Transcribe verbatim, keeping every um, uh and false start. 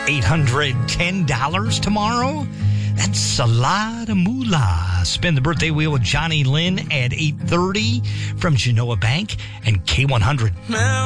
eight hundred ten dollars tomorrow? That's a lot of moolah. Spin the birthday wheel with Johnny Lynn at eight thirty from Genoa Bank and K one hundred.